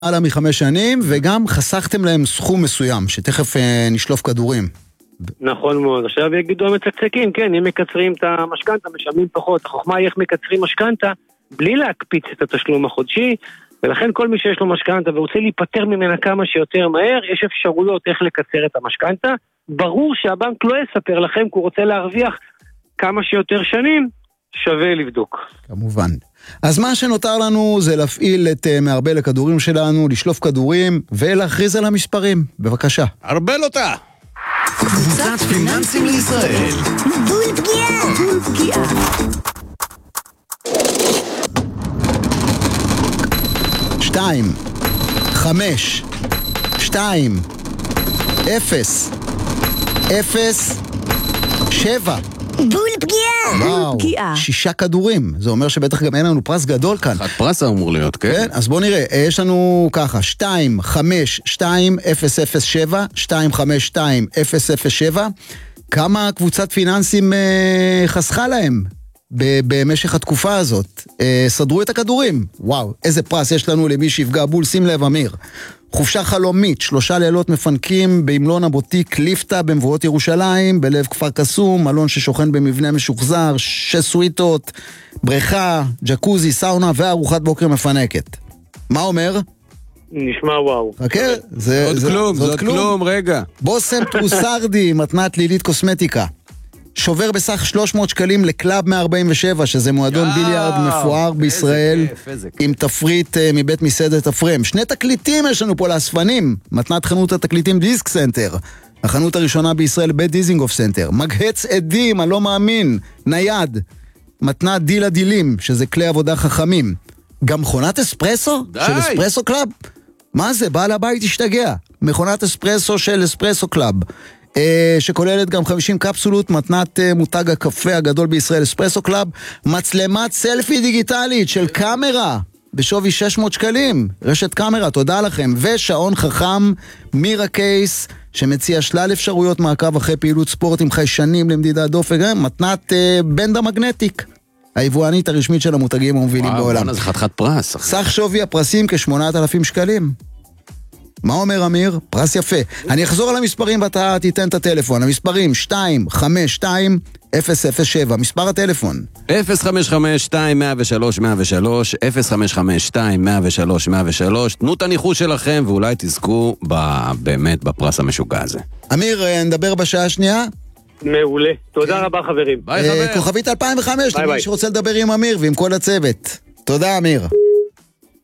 עלה מ5 שנים, וגם חסכתם להם סכום מסוים, שתכף נשלוף כדורים. נכון מאוד, עכשיו יגידו המצקצקים, כן, אם מקצרים את המשכנתה, משלמים פחות, החוכמה היא איך מקצרים משכנתה, בלי להקפיץ את התשלום החודשי, ולכן כל מי שיש לו משכנתה ורוצה להיפטר ממנה כמה שיותר מהר, יש אפשרויות איך לקצר את המשכנתה, ברור שהבנק לא יספר לכם, כי הוא רוצה להרוויח כמה שיותר שנים, שווה לבדוק. כמובן. אז מה שנותר לנו זה להפעיל את מערבל הכדורים שלנו, לשלוף כדורים ולהכריז על המספרים. בבקשה. ערבל אותה! קבוצת פיננסים לישראל. בול פגיעה. בול פגיעה. 2, 5, 2, 0, 0, 7. בול פגיעה. וואו, 6 כדורים. זה אומר שבטח גם אין לנו פרס גדול כאן. אחד פרס אמור להיות, כן? כן, אז בוא נראה. יש לנו ככה, 2, 5, 2, 0, 0, 7, 2, 5, 2, 0, 0, 7. כמה קבוצת פיננסים חסכה להם במשך התקופה הזאת? סדרו את הכדורים. וואו, איזה פרס יש לנו למי שיפגע בול. שים לב, אמיר. חופשה חלומית, 3 לילות מפנקים באמלון הבוטיק ליפטה במבואות ירושלים, בלב כפר קסום, מלון ששוכן במבנה משוחזר, 6 סוויטות, בריכה, ג'קוזי, סאונה וארוחת בוקר מפנקת. מה אומר? נשמע וואו. חכה, זאת כלום, רגע. בוסם טרוסרדי, מתנת לילית קוסמטיקה. שובר בסך 300 שקלים לקלאב 147, שזה מועדון ביליארד מפואר בישראל, עם תפריט מבית מסעדת אפרם. 2 תקליטים יש לנו פה לאספנים, מתנת חנות התקליטים דיסק סנטר, החנות הראשונה בישראל בית דיזינגוף סנטר. מגהץ עדים, אני לא מאמין, נייד, מתנת דיל הדילים, שזה כלי עבודה חכמים. גם מכונת אספרסו? של אספרסו קלאב? מה זה? בעל הבית השתגע. מכונת אספרסו של אספרסו קלאב. שכוללת גם 50 קפסולות, מתנת מותג הקפה הגדול בישראל אספרסו קלאב, מצלמת סלפי דיגיטלית של קאמרה בשווי 600 שקלים, רשת קאמרה, תודה לכם, ושעון חכם מירה קייס שמציע שלל אפשרויות מעקב אחרי פעילות ספורט עם חיישנים למדידת דופק, מתנת בנדה מגנטיק, היבואנית הרשמית של המותגים המובילים בעולם. וואו, זה חתיכת פרס. סך שווי הפרסים כ8,000 שקלים. מה אומר אמיר? פרס יפה. אני אחזור על המספרים ואתה תיתן את הטלפון. המספרים 2, 5, 2, 0, 0, 7. מספר הטלפון 055-2-103-103 תנו את הניחוש שלכם ואולי תזכו באמת בפרס המשוגע הזה. אמיר, נדבר בשעה השנייה? מעולה. תודה רבה חברים. ביי חבר. כוכבית 2005, למי שרוצה לדבר עם אמיר ועם כל הצוות. תודה אמיר.